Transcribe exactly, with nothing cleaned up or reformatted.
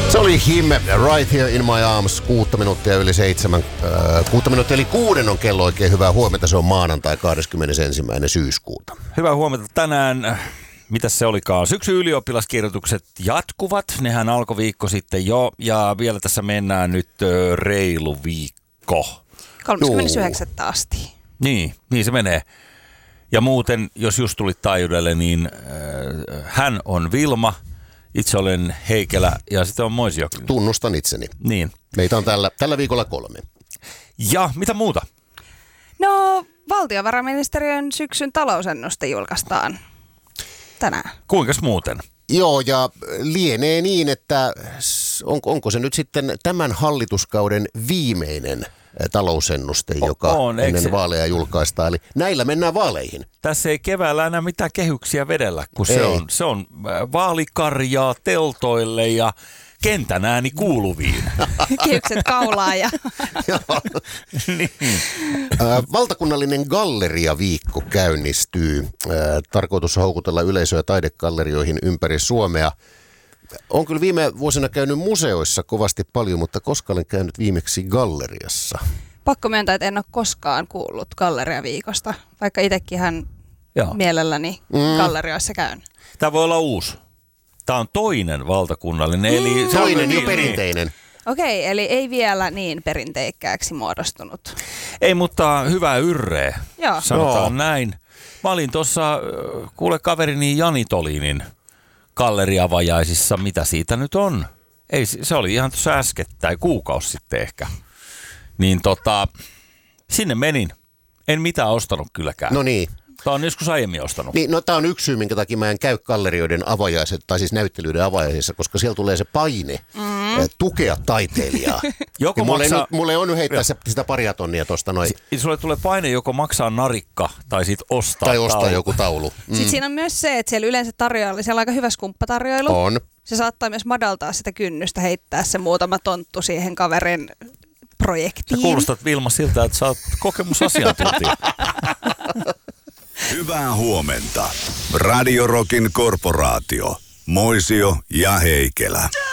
Se oli Him, Right Here in My Arms, kuutta minuuttia yli seitsemän. Äh, kuutta minuuttia yli kuuden on kello, oikein hyvää huomenta. Se on maanantai kahdeskymmenesensimmäinen syyskuuta. Hyvää huomenta tänään. Mitäs se olikaan? Syksy ylioppilaskirjoitukset jatkuvat. Nehän alkoi viikko sitten jo. Ja vielä tässä mennään nyt ö, reilu viikko. kolmaskymmenesyhdeksäs asti. Niin, niin se menee. Ja muuten, jos just tulit taajuudelle, niin äh, hän on Vilma. Itse olen Heikelä ja sitten on Moisio. Tunnustan itseni. Niin. Meitä on tällä, tällä viikolla kolme. Ja mitä muuta? No, valtiovarainministeriön syksyn talousennuste julkaistaan tänään. Kuinkas muuten? Joo, ja lienee niin, että on, onko se nyt sitten tämän hallituskauden viimeinen talousennuste, joka on, ennen se... vaaleja julkaistaan. Eli näillä mennään vaaleihin. Tässä ei keväällä enää mitään kehyksiä vedellä, kun se on, se on vaalikarjaa teltoille ja kentän ääni kuuluviin. Kehykset kaulaa ja... niin. Valtakunnallinen galleriaviikko käynnistyy. Tarkoitus houkutella yleisöä taidegallerioihin ympäri Suomea. Olen kyllä viime vuosina käynyt museoissa kovasti paljon, mutta koska olen käynyt viimeksi galleriassa? Pakko myöntää, että en ole koskaan kuullut galleriaviikosta, vaikka itsekinhän mielelläni mm. gallerioissa käyn. Tämä voi olla uusi. Tämä on toinen valtakunnallinen. Eli mm. Toinen jo perinteinen. Okei, eli ei vielä niin perinteikkääksi muodostunut. Ei, mutta hyvää yrreä, Joo. sanotaan no. näin. Mä olin tuossa, kuule kaverini Jani Tolinin galleriavajaisissa, mitä siitä nyt on. Ei, se oli ihan tuossa äskettäin, kuukausi sitten ehkä. Niin tota, sinne menin. En mitään ostanut kylläkään. No niin. Tämä on joskus aiemmin ostanut. Niin, no tämä on yksi syy, minkä takia mä en käy gallerioiden avajaiset, tai siis näyttelyiden avajaisissa, koska siellä tulee se paine mm. tukea taiteilijaa. Joko mulle, maksaa... nyt, mulle on nyt heittää se, sitä paria tonnia tuosta noin. S- sulle tulee paine joko maksaa narikka, tai sit ostaa Tai ostaa taulu. joku taulu. Mm. Sitten siinä on myös se, että siellä yleensä tarjoilla, siellä on aika hyvä skumppatarjoilu. On. Se saattaa myös madaltaa sitä kynnystä, heittää se muutama tonttu siihen kaverin projektiin. Sä kuulostat Vilma siltä, että sä oot kokemusasiantuntija. Hyvää huomenta. Radio Rockin korporaatio. Moisio ja Heikelä.